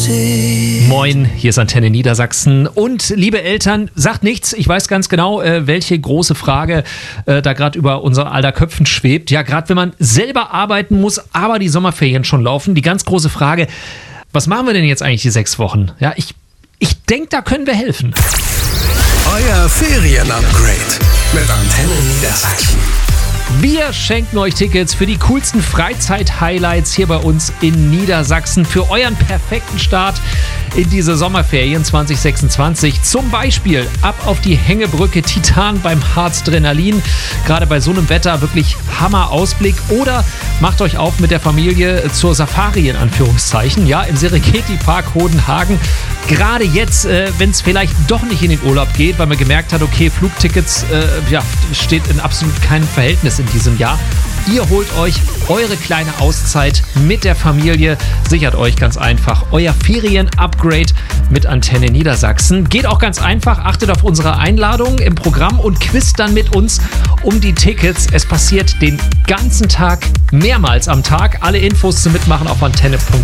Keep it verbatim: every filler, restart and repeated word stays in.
Moin, hier ist Antenne Niedersachsen. Und liebe Eltern, sagt nichts. Ich weiß ganz genau, äh, welche große Frage äh, da gerade über unser aller Köpfen schwebt. Ja, gerade wenn man selber arbeiten muss, aber die Sommerferien schon laufen. Die ganz große Frage, was machen wir denn jetzt eigentlich die sechs Wochen? Ja, ich, ich denke, da können wir helfen. Euer Ferien-Upgrade mit Antenne Niedersachsen. Wir schenken euch Tickets für die coolsten Freizeit-Highlights hier bei uns in Niedersachsen für euren perfekten Start in diese Sommerferien zwanzig sechsundzwanzig. Zum Beispiel ab auf die Hängebrücke Titan beim Harzdrenalin. Gerade bei so einem Wetter wirklich Hammer-Ausblick. Oder macht euch auf mit der Familie zur Safari in Anführungszeichen. Ja, im Serengeti-Park Hodenhagen. Gerade jetzt, äh, wenn es vielleicht doch nicht in den Urlaub geht, weil man gemerkt hat, okay, Flugtickets äh, ja, steht in absolut keinem Verhältnis in diesem Jahr. Ihr holt euch eure kleine Auszeit mit der Familie, sichert euch ganz einfach euer Ferien-Upgrade mit Antenne Niedersachsen. Geht auch ganz einfach, achtet auf unsere Einladung im Programm und quizt dann mit uns um die Tickets. Es passiert den ganzen Tag, mehrmals am Tag. Alle Infos zum Mitmachen auf antenne punkt